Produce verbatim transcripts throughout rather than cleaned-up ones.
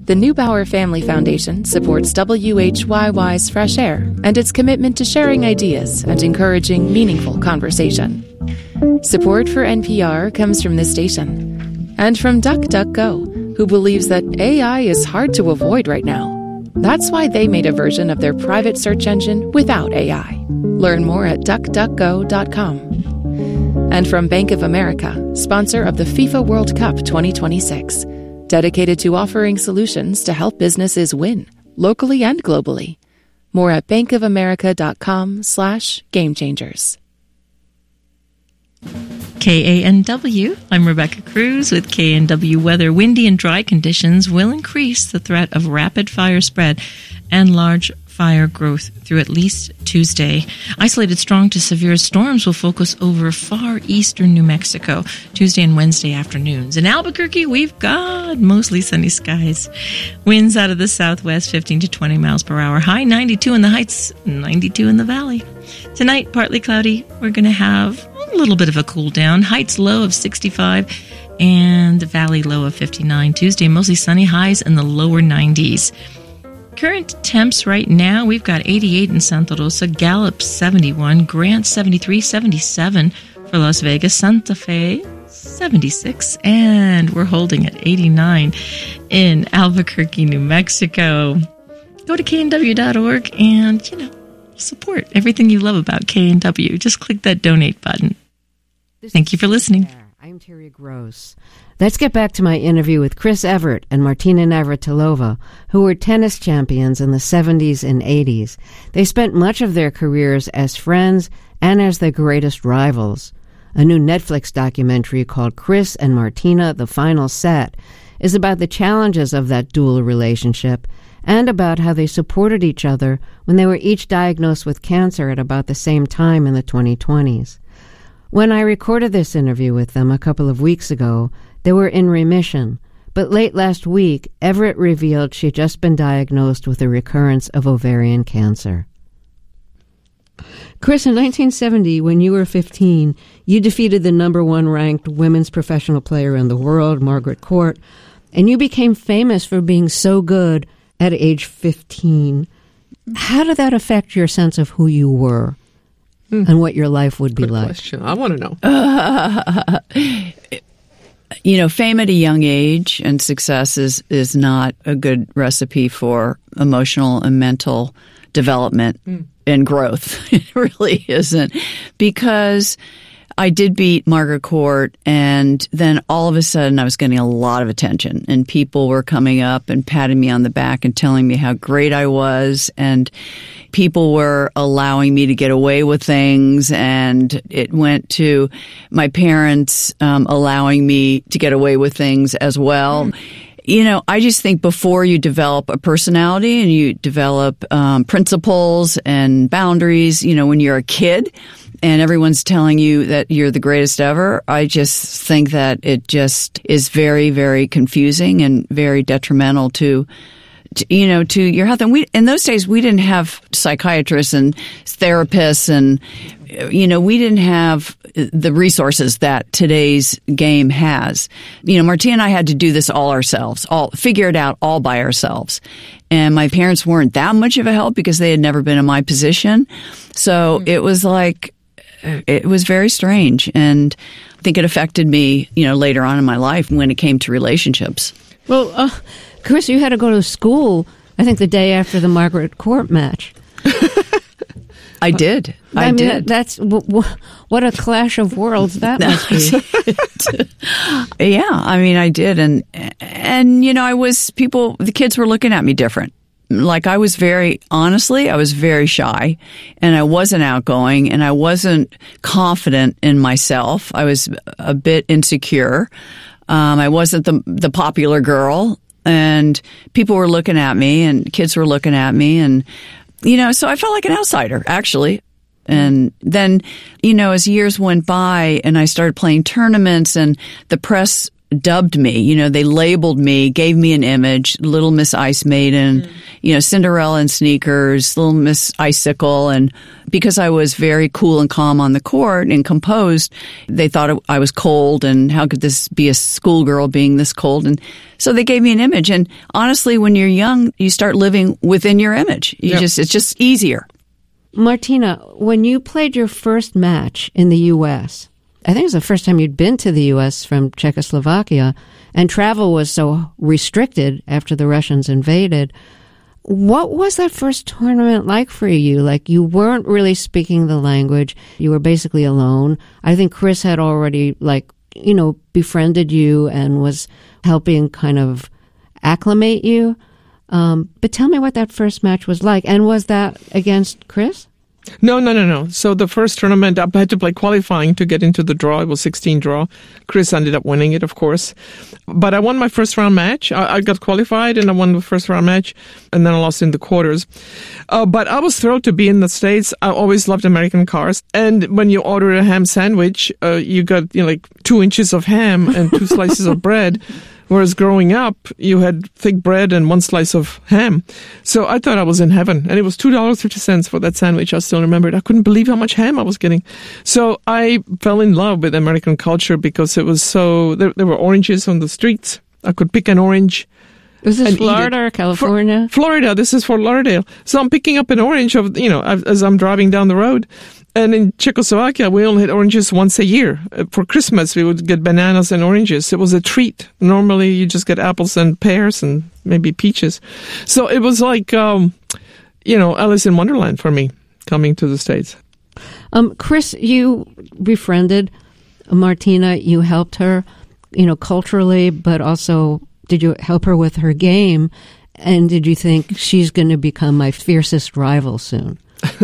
The Neubauer Family Foundation supports W H Y Y's Fresh Air and its commitment to sharing ideas and encouraging meaningful conversation. Support for N P R comes from this station and from DuckDuckGo, who believes that A I is hard to avoid right now. That's why they made a version of their private search engine without A I. Learn more at duck duck go dot com. And from Bank of America, sponsor of the FIFA World Cup twenty twenty-six, dedicated to offering solutions to help businesses win, locally and globally. More at bankofamerica.com slash game changers. K A N W, I'm Rebecca Cruz with K A N W Weather. Windy and dry conditions will increase the threat of rapid fire spread and large fire growth through at least Tuesday. Isolated strong to severe storms will focus over far eastern New Mexico Tuesday and Wednesday afternoons. In Albuquerque, we've got mostly sunny skies. Winds out of the southwest, fifteen to twenty miles per hour. High ninety-two in the heights, ninety-two in the valley. Tonight, partly cloudy. We're going to have a little bit of a cool down. Heights low of sixty-five and the valley low of fifty-nine. Tuesday, mostly sunny, highs in the lower nineties. Current temps right now, we've got eighty-eight in Santa Rosa, Gallup seventy-one, Grant seventy-three, seventy-seven for Las Vegas, Santa Fe seventy-six, and we're holding at eighty-nine in Albuquerque, New Mexico. Go to K N W dot org and, you know, support everything you love about K N W. Just click that donate button. Thank you for listening. I'm Terry Gross. Let's get back to my interview with Chris Evert and Martina Navratilova, who were tennis champions in the seventies and eighties. They spent much of their careers as friends and as their greatest rivals. A new Netflix documentary called Chris and Martina, The Final Set, is about the challenges of that dual relationship and about how they supported each other when they were each diagnosed with cancer at about the same time in the twenty twenties. When I recorded this interview with them a couple of weeks ago, they were in remission, but late last week, Everett revealed she'd just been diagnosed with a recurrence of ovarian cancer. Chris, in nineteen seventy, when you were fifteen, you defeated the number one ranked women's professional player in the world, Margaret Court, and you became famous for being so good at age fifteen. How did that affect your sense of who you were mm. and what your life would be Good like? Question. I want to know. Uh, you know, fame at a young age and success is, is not a good recipe for emotional and mental development mm. and growth. It really isn't. Because I did beat Margaret Court, and then all of a sudden I was getting a lot of attention, and people were coming up and patting me on the back and telling me how great I was, and people were allowing me to get away with things, and it went to my parents um, allowing me to get away with things as well. Mm. You know, I just think before you develop a personality and you develop um, principles and boundaries, you know, when you're a kid and everyone's telling you that you're the greatest ever, I just think that it just is very, very confusing and very detrimental to, to you know, to your health. And we, in those days, we didn't have psychiatrists and therapists and, you know, we didn't have the resources that today's game has. You know, Martina and I had to do this all ourselves, all figure it out all by ourselves. And my parents weren't that much of a help because they had never been in my position. So it was like, it was very strange. And I think it affected me, you know, later on in my life when it came to relationships. Well, uh, Chris, you had to go to school, I think, the day after the Margaret Court match. I did. I, I mean, did. That's w- w- what a clash of worlds that must be. Yeah, I mean, I did, and and you know, I was people. The kids were looking at me different. Like I was very honestly, I was very shy, and I wasn't outgoing, and I wasn't confident in myself. I was a bit insecure. Um, I wasn't the the popular girl, and people were looking at me, and kids were looking at me, and. You know, so I felt like an outsider, actually. And then, you know, as years went by and I started playing tournaments and the press dubbed me. You know, they labeled me, gave me an image, Little Miss Ice Maiden, mm. you know, Cinderella in sneakers, Little Miss Icicle. And because I was very cool and calm on the court and composed, they thought I was cold, and how could this be a schoolgirl being this cold? And so they gave me an image. And honestly, when you're young, you start living within your image. You yep. just, it's just easier. Martina, when you played your first match in the U S, I think it was the first time you'd been to the U S from Czechoslovakia, and travel was so restricted after the Russians invaded. What was that first tournament like for you? Like, you weren't really speaking the language. You were basically alone. I think Chris had already, like, you know, befriended you and was helping kind of acclimate you. Um, but tell me what that first match was like. And was that against Chris? No, no, no, no. So the first tournament, I had to play qualifying to get into the draw. It was sixteen draw. Chris ended up winning it, of course. But I won my first round match. I, I got qualified and I won the first round match, and then I lost in the quarters. Uh, but I was thrilled to be in the States. I always loved American cars. And when you order a ham sandwich, uh, you got, you know, like two inches of ham and two slices of bread. Whereas growing up, you had thick bread and one slice of ham. So I thought I was in heaven. And it was two dollars and fifty cents for that sandwich. I still remember it. I couldn't believe how much ham I was getting. So I fell in love with American culture because it was so... There, there were oranges on the streets. I could pick an orange. Was this Florida or California? For, Florida. This is Fort Lauderdale. So I'm picking up an orange, of you know, as I'm driving down the road. And in Czechoslovakia, we only had oranges once a year. For Christmas, we would get bananas and oranges. It was a treat. Normally, you just get apples and pears and maybe peaches. So it was like, um, you know, Alice in Wonderland for me, coming to the States. Um, Chris, you befriended Martina. You helped her, you know, culturally, but also did you help her with her game? And did you think she's going to become my fiercest rival soon?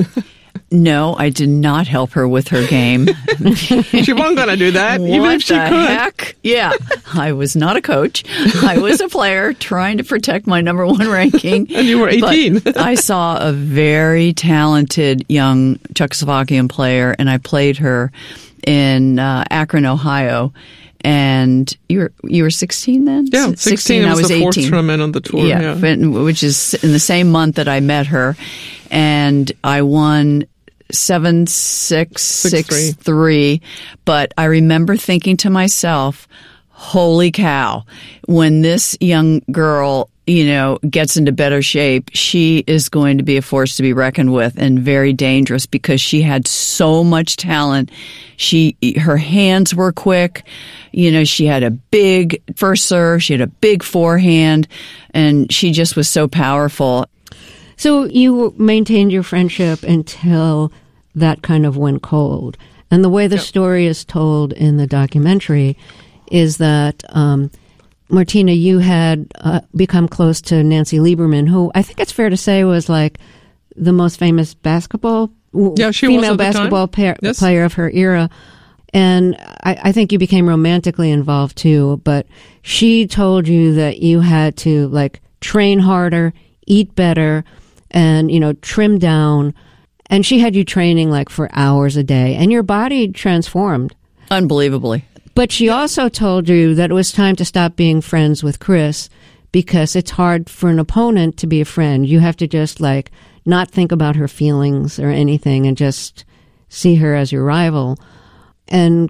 No, I did not help her with her game. She wasn't going to do that, what even if she the could. Heck? Yeah, I was not a coach. I was a player trying to protect my number one ranking. And you were eighteen. But I saw a very talented young Czechoslovakian player, and I played her in uh, Akron, Ohio. And you were you were sixteen then? Yeah, sixteen. sixteen it was, I was the fourth eighteen. Tournament on the tour. Yeah, yeah, which is in the same month that I met her, and I won seven six six, six three. three. But I remember thinking to myself, "Holy cow! When this young girl, you know, gets into better shape, she is going to be a force to be reckoned with and very dangerous because she had so much talent. She, her hands were quick. You know, she had a big first serve. She had a big forehand, and she just was so powerful." So you maintained your friendship until that kind of went cold. And the way the yep. story is told in the documentary is that, um, Martina, you had uh, become close to Nancy Lieberman, who I think it's fair to say was like the most famous basketball, yeah, she female was basketball pa- yes. player of her era. And I, I think you became romantically involved too, but she told you that you had to like train harder, eat better, and, you know, trim down. And she had you training like for hours a day, and your body transformed. Unbelievably. But she also told you that it was time to stop being friends with Chris because it's hard for an opponent to be a friend. You have to just like not think about her feelings or anything and just see her as your rival. And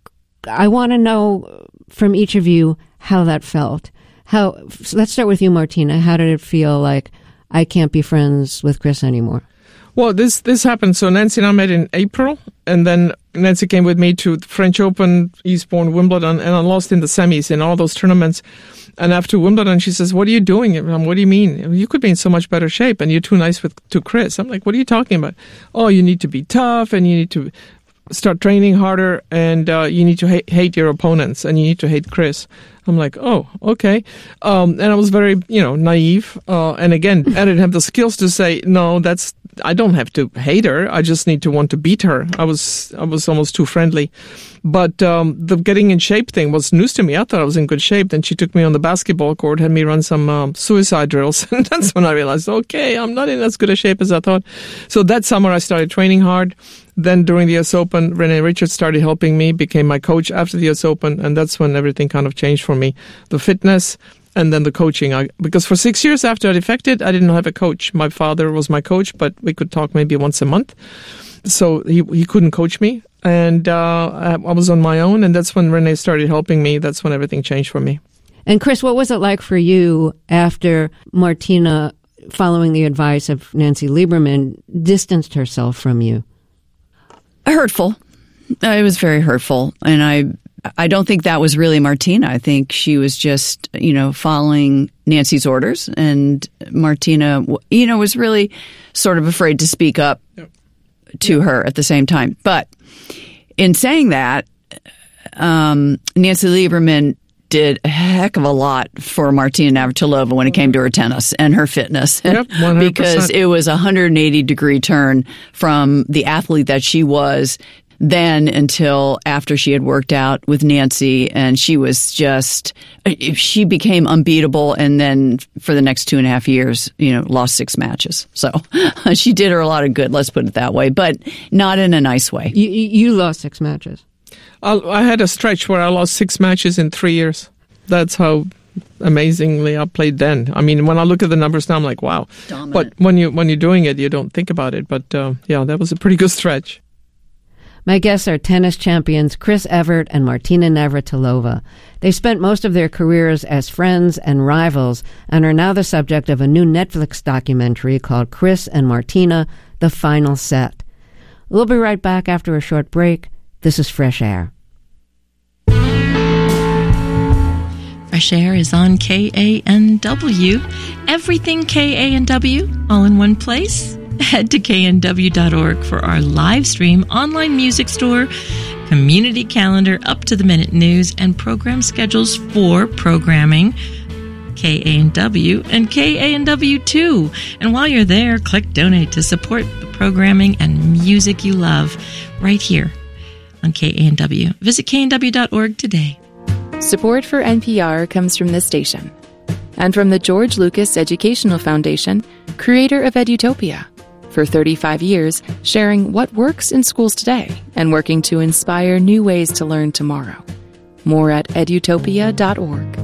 I want to know from each of you how that felt. How, let's start with you, Martina. How did it feel like I can't be friends with Chris anymore? Well, this this happened. So Nancy and I met in April, and then Nancy came with me to the French Open, Eastbourne, Wimbledon, and I lost in the semis in all those tournaments. And after Wimbledon, she says, "What are you doing?" I'm, "What do you mean? You could be in so much better shape, and you're too nice with to Chris." I'm like, "What are you talking about?" "Oh, you need to be tough, and you need to start training harder, and uh, you need to ha- hate your opponents, and you need to hate Chris." I'm like, "Oh, okay." Um, and I was very, you know, naive. Uh, and again, I didn't have the skills to say, "No, that's I don't have to hate her. I just need to want to beat her. I was I was almost too friendly. But um, the getting in shape thing was news to me. I thought I was in good shape. Then she took me on the basketball court, had me run some um, suicide drills. And that's when I realized, okay, I'm not in as good a shape as I thought. So that summer I started training hard. Then during the U S Open, Renee Richards started helping me, became my coach after the U S Open. And that's when everything kind of changed for me. The fitness and then the coaching. I, because for six years after I defected, I didn't have a coach. My father was my coach, but we could talk maybe once a month. So he he couldn't coach me. And uh, I, I was on my own, and that's when Renee started helping me. That's when everything changed for me. And Chris, what was it like for you after Martina, following the advice of Nancy Lieberman, distanced herself from you? Hurtful. It was very hurtful. And I I don't think that was really Martina. I think she was just, you know, following Nancy's orders. And Martina, you know, was really sort of afraid to speak up yep. to yep. her at the same time. But in saying that, um, Nancy Lieberman did a heck of a lot for Martina Navratilova when it came to her tennis and her fitness. Yep, one hundred percent. Because it was a one hundred eighty degree turn from the athlete that she was then until after she had worked out with Nancy, and she was just, she became unbeatable, and then for the next two and a half years, you know, lost six matches. So she did her a lot of good, let's put it that way, but not in a nice way. You, you lost six matches. I, I had a stretch where I lost six matches in three years. That's how amazingly I played then. I mean, when I look at the numbers now, I'm like, wow. Dominant. But when, you, when you're doing it, you don't think about it. But uh, yeah, that was a pretty good stretch. My guests are tennis champions Chris Evert and Martina Navratilova. They spent most of their careers as friends and rivals and are now the subject of a new Netflix documentary called Chris and Martina, The Final Set. We'll be right back after a short break. This is Fresh Air. Fresh Air is on K A N W. Everything K A N W, all in one place. Head to K N W dot org for our live stream, online music store, community calendar, up-to-the-minute news, and program schedules for programming, K A N W, and K A N W two. And while you're there, click Donate to support the programming and music you love right here on K A N W. Visit K N W dot org today. Support for N P R comes from this station and from the George Lucas Educational Foundation, creator of Edutopia. For thirty-five years, sharing what works in schools today and working to inspire new ways to learn tomorrow. More at edutopia dot org.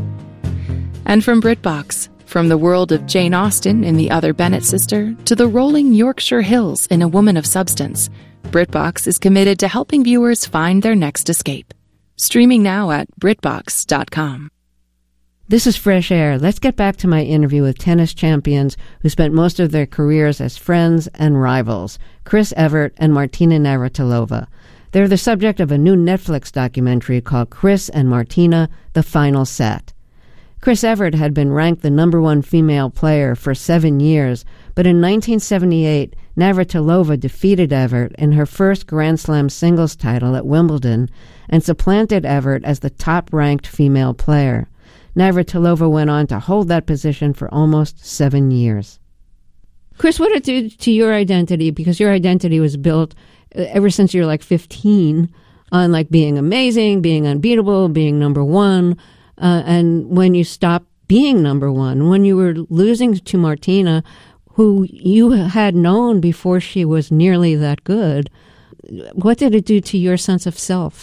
And from BritBox, from the world of Jane Austen in The Other Bennett Sister to the rolling Yorkshire Hills in A Woman of Substance, BritBox is committed to helping viewers find their next escape. Streaming now at britbox dot com. This is Fresh Air. Let's get back to my interview with tennis champions who spent most of their careers as friends and rivals, Chris Evert and Martina Navratilova. They're the subject of a new Netflix documentary called Chris and Martina, The Final Set. Chris Evert had been ranked the number one female player for seven years, but in nineteen seventy-eight, Navratilova defeated Evert in her first Grand Slam singles title at Wimbledon and supplanted Evert as the top-ranked female player. Navratilova went on to hold that position for almost seven years. Chris, what did it do to your identity? Because your identity was built uh, ever since you were like fifteen on like being amazing, being unbeatable, being number one. Uh, and when you stopped being number one, when you were losing to Martina, who you had known before she was nearly that good, what did it do to your sense of self?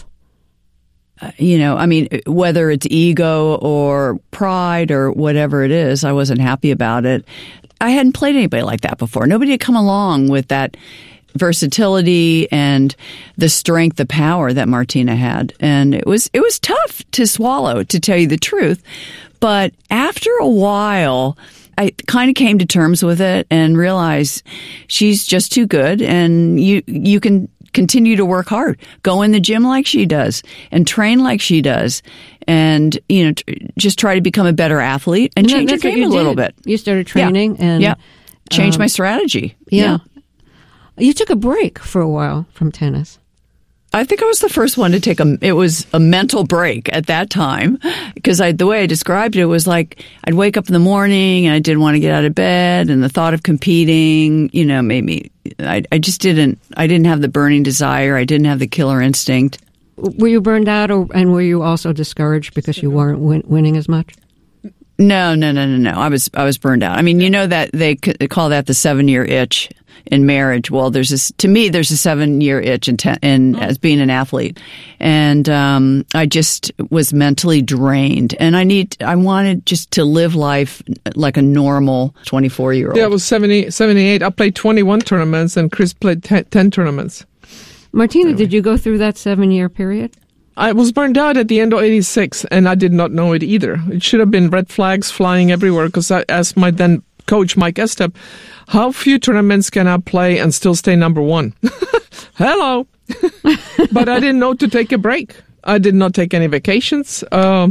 Uh, you know, I mean, whether it's ego or pride or whatever it is, I wasn't happy about it. I hadn't played anybody like that before. Nobody had come along with that versatility and the strength, the power that Martina had. And it was, it was tough to swallow, to tell you the truth. But after a while, I kind of came to terms with it and realized she's just too good, and you, you can continue to work hard, go in the gym like she does and train like she does, and, you know, t- just try to become a better athlete and change your game a little bit. You started training yeah. and yeah. changed um, my strategy. Yeah. yeah. You took a break for a while from tennis. I think I was the first one to take a, it was a mental break at that time, because I, the way I described it was like I'd wake up in the morning and I didn't want to get out of bed, and the thought of competing, you know, made me, I, I just didn't, I didn't have the burning desire. I didn't have the killer instinct. Were you burned out, or, and were you also discouraged because you weren't win, winning as much? No, no, no, no, no. I was, I was burned out. I mean, you know that they call that the seven year itch in marriage. Well, there's this, to me, there's a seven year itch in, ten, in oh. as being an athlete. And, um, I just was mentally drained, and I need, I wanted just to live life like a normal twenty-four year old. Yeah, it was seventy, seventy-eight. I played twenty-one tournaments and Chris played ten, ten tournaments. Martina, did you go through that seven year period? I was burned out at the end of eighty-six, and I did not know it either. It should have been red flags flying everywhere, because I asked my then coach, Mike Estep, how few tournaments can I play and still stay number one? Hello. But I didn't know to take a break. I did not take any vacations. Um,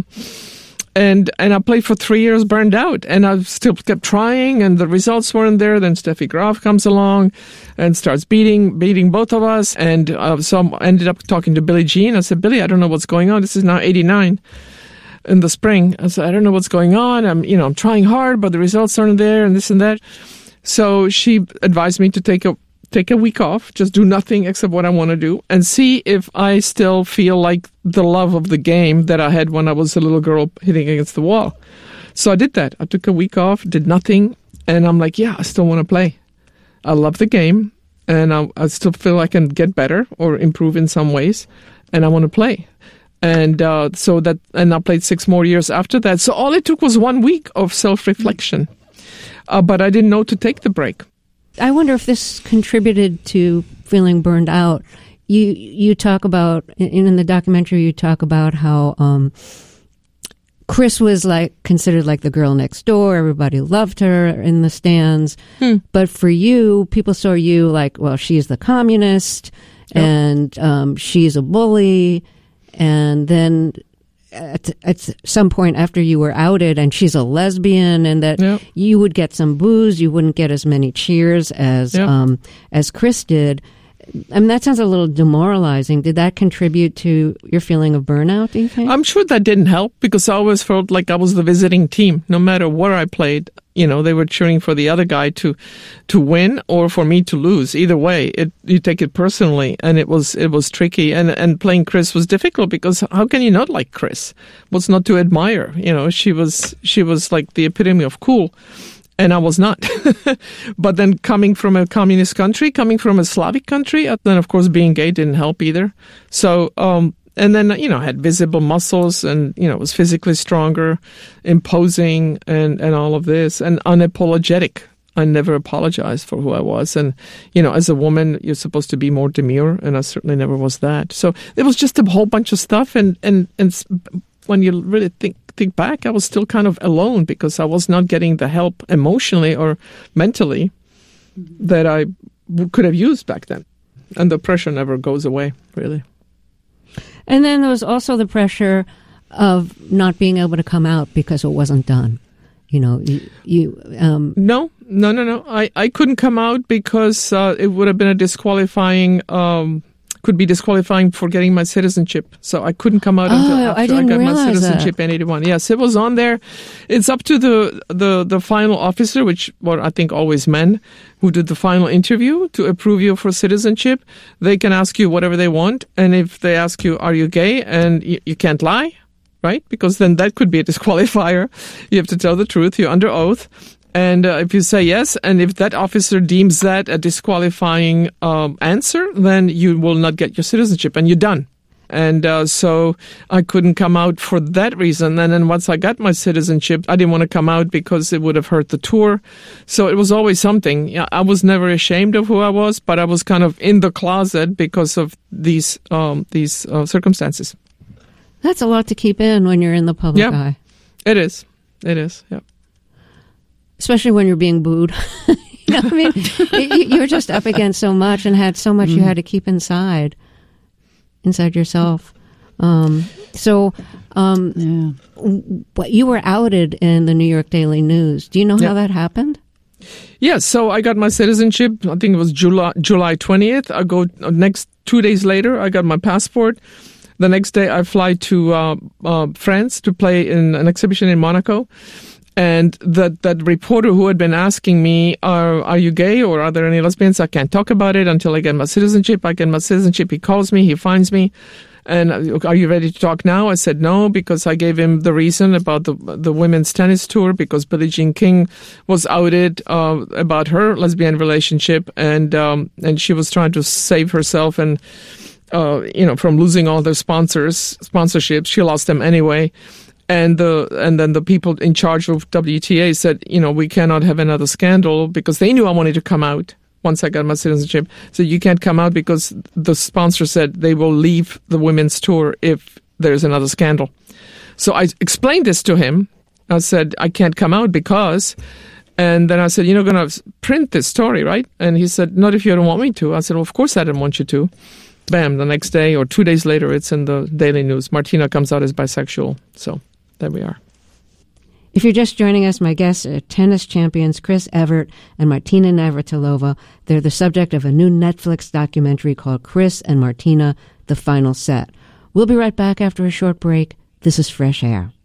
and and I played for three years burned out, and I still kept trying, and the results weren't there. Then Steffi Graf comes along and starts beating beating both of us. And uh, so I ended up talking to Billie Jean. I said, Billie, I don't know what's going on. This is now eighty-nine in the spring. I said, I don't know what's going on. I'm, you know, I'm trying hard, but the results aren't there, and this and that. So she advised me to take a take a week off, just do nothing except what I want to do, and see if I still feel like the love of the game that I had when I was a little girl hitting against the wall. So I did that. I took a week off, did nothing, and I'm like, yeah, I still want to play. I love the game, and I, I still feel I can get better or improve in some ways, and I want to play. And uh, so that, and I played six more years after that. So all it took was one week of self-reflection, uh, but I didn't know to take the break. I wonder if this contributed to feeling burned out. You you talk about, in, in the documentary, you talk about how um, Chris was like considered like the girl next door. Everybody loved her in the stands. Hmm. But for you, people saw you like, well, she's the communist, yep. and um, she's a bully. And then at, at some point after you were outed, and she's a lesbian, and that yep. you would get some boos, you wouldn't get as many cheers as yep. um, as Chris did. I mean, that sounds a little demoralizing. Did that contribute to your feeling of burnout, do you think? I'm sure that didn't help, because I always felt like I was the visiting team. No matter where I played, you know, they were cheering for the other guy to to win or for me to lose. Either way, it you take it personally, and it was it was tricky. And, and playing Chris was difficult, because how can you not like Chris? What's not to admire? You know, she was she was like the epitome of cool. And I was not. But then coming from a communist country, coming from a Slavic country, then of course being gay didn't help either. So, um, and then, you know, I had visible muscles, and, you know, was physically stronger, imposing, and, and all of this, and unapologetic. I never apologized for who I was. And, you know, as a woman, you're supposed to be more demure, and I certainly never was that. So it was just a whole bunch of stuff. And, and, and when you really think, think back, I was still kind of alone, because I was not getting the help emotionally or mentally that I w- could have used back then. And the pressure never goes away, really. And then there was also the pressure of not being able to come out because it wasn't done. You know, you... you um, no, no, no, no. I, I couldn't come out because uh, it would have been a disqualifying... Um, could be disqualifying for getting my citizenship. So I couldn't come out oh, until after I, I got my citizenship that. in eighty-one. Yes, it was on there. It's up to the, the, the final officer, which were, I think, always men, who did the final interview to approve you for citizenship. They can ask you whatever they want. And if they ask you, are you gay? And you, you can't lie, right? Because then that could be a disqualifier. You have to tell the truth. You're under oath. And uh, if you say yes, and if that officer deems that a disqualifying um, answer, then you will not get your citizenship, and you're done. And uh, so I couldn't come out for that reason. And then once I got my citizenship, I didn't want to come out because it would have hurt the tour. So it was always something. Yeah, I was never ashamed of who I was, but I was kind of in the closet because of these um, these uh, circumstances. That's a lot to keep in when you're in the public yeah, eye. It is. It is, yeah. Especially when you're being booed. you know, I mean, you were just up against so much and had so much mm. you had to keep inside, inside yourself. Um, so, um, yeah. you were outed in the New York Daily News. Do you know yeah. how that happened? Yes, yeah, so I got my citizenship, I think it was July July twentieth. I go next Two days later, I got my passport. The next day, I fly to uh, uh, France to play in an exhibition in Monaco. And that, that reporter who had been asking me, are, are you gay or are there any lesbians? I can't talk about it until I get my citizenship. I get my citizenship. He calls me. He finds me. And are you ready to talk now? I said no, because I gave him the reason about the the women's tennis tour, because Billie Jean King was outed uh, about her lesbian relationship, and um, and she was trying to save herself and uh, you know from losing all their sponsors sponsorships. She lost them anyway. And the and then the people in charge of W T A said, you know, we cannot have another scandal, because they knew I wanted to come out once I got my citizenship. So you can't come out because the sponsor said they will leave the women's tour if there's another scandal. So I explained this to him. I said, I can't come out because, and then I said, you're not going to print this story, right? And he said, not if you don't want me to. I said, well, of course I didn't want you to. Bam, the next day or two days later, it's in the Daily News. Martina comes out as bisexual. So there we are. If you're just joining us, my guests are tennis champions Chris Evert and Martina Navratilova. They're the subject of a new Netflix documentary called Chris and Martina, The Final Set. We'll be right back after a short break. This is Fresh Air.